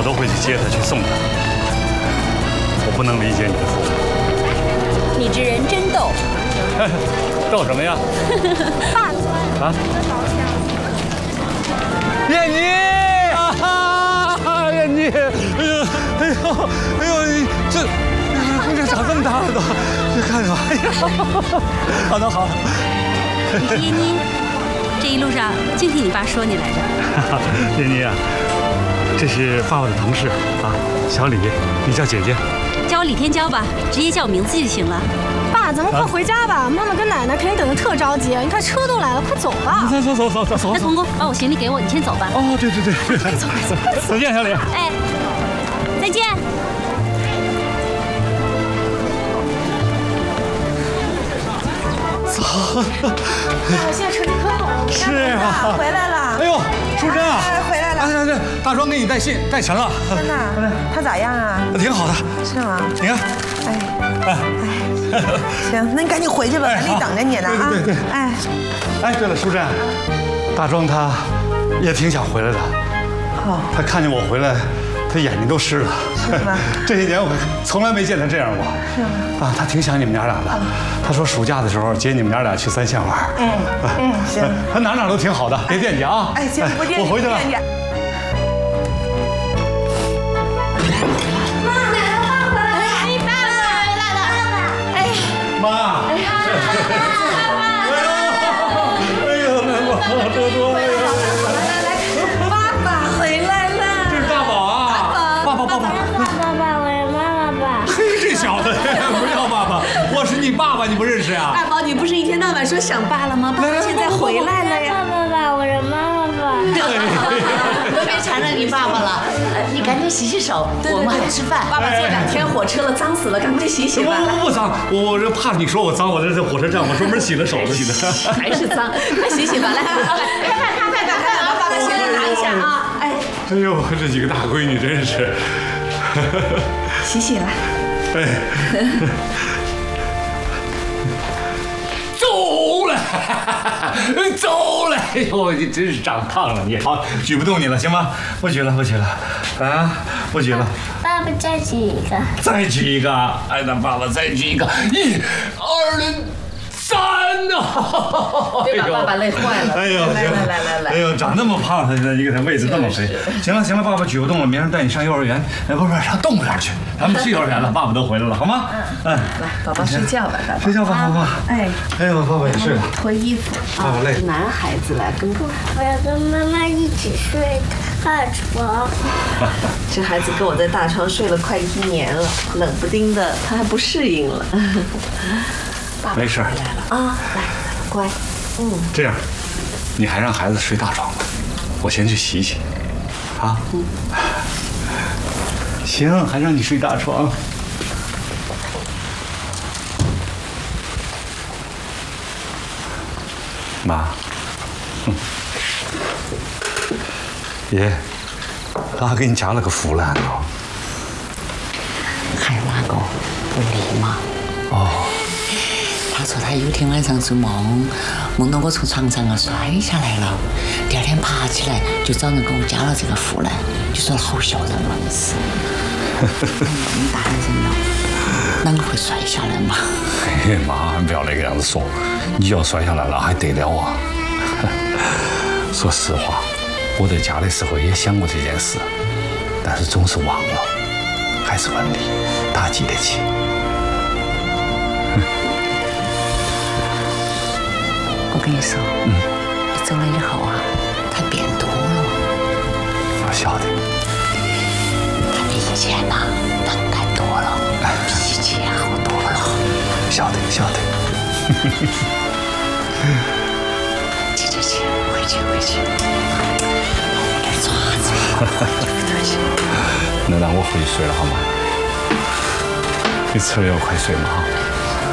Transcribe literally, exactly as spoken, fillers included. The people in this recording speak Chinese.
都会去接他，去送他。我不能理解你的父母。 你这人真逗。 逗什么呀？ 爸啊！燕妮啊！燕妮，哎呦，哎呦，哎呦，你这姑娘长这么大了都，你看看，哎呀，好的好的。 你是燕妮，这一路上净听你爸说你来着。 燕妮啊，这是爸爸的同事啊，小李，你叫姐姐。 叫我李天骄吧，直接叫我名字就行了。 爸，咱们快回家吧，妈妈跟奶奶肯定等得特着急。你看车都来了，快走吧。 走走走走走走。 那童工，把我行李给我，你先走吧。 哦，对对对， 快走快走快走。 再见，小李。 哎，再见。 走。 我现在成绩可好了。 是啊， 回来了。 哎呦，淑珍啊， 回来了。 哎对对，大庄给你带信带沉了。 真的？他咋样啊？ 挺好的。 是吗？ 你看。 哎哎。行，那你赶紧回去吧，咱丽等着你呢啊！ 对对对， 哎， 哎，对了，淑珍，大庄他也挺想回来的。 哦， 他看见我回来，他眼睛都湿了。 是吗？ 这些年我从来没见他这样过。 是吗？ 啊，他挺想你们娘俩的。他说暑假的时候接你们娘俩去三线玩。 嗯嗯，行。 他哪哪都挺好的，别惦记啊。 哎，行，不惦记。 我回去了。妈！哎呀！哎呦，难过，多多呀！ 来来来，爸爸回来了。 这是大宝啊！爸爸，爸爸， 爸爸，我是妈妈爸。 嘿，这小子不要爸爸，我是你爸爸，你不认识呀？ 大宝，你不是一天到晚说想爸了吗？爸爸现在回来了呀！ 爸爸，我是妈妈爸。 都别缠着你爸爸了，你赶紧洗洗手，我们还吃饭。 爸爸坐两天火车了，脏死了，赶快洗洗吧。 不不脏，我我这怕你说我脏，我这在火车站我专门洗了手洗的。 还是脏，快洗洗吧，来，快快快快快快，把爸爸先来拿一下啊！哎， 哎呦，这几个大闺女真是。 洗洗了。 哎。走了，走了！哎呦，你真是长胖了，你好，举不动你了，行吗？不举了，不举了，啊，不举了。 爸爸再举一个。 再举一个，哎，那爸爸再举一个，一、二、三呐！ 别把爸爸累坏了。 哎呦， 来来来来来， 哎呦，长那么胖，他现在一个他位子那么肥。行了行了，爸爸举不动了，明儿带你上幼儿园，哎，不是不是上动物园去，咱们去幼儿园了，爸爸都回来了，好吗？嗯， 来，宝宝睡觉吧，爸爸。 睡觉吧，宝宝。 哎， 哎呦，爸爸也睡了。 脱衣服。 爸爸累。 男孩子来跟我。 我要跟妈妈一起睡大床。 这孩子跟我在大床睡了快一年了，冷不丁的，他还不适应了。 没事。 来了啊，来，乖。嗯。 这样，你还让孩子睡大床吧，我先去洗洗。啊。嗯。行，还让你睡大床。妈，哼，爷，俺还给你加了个福兰呢。 还有那个不离嘛？ 哦。 他说他有天晚上做梦，梦到我从床上啊摔下来了，第二天爬起来就找人给我加了这个福来，就说好笑人嘛是。你大人了，啷个会摔下来嘛？ 嘿，妈，不要那个样子说，你要摔下来了还得了啊？说实话，我在家的时候也想过这件事，但是总是忘了，还是问你，他记得起。 我跟你说，嗯，你走了以后啊，他变多了。 我晓得。 他比以前呐能干多了，脾气也好多了。 晓得晓得。 去去去，回去回去。有点爪子。 那让我回去睡了好吗？你吃了药快睡嘛哈。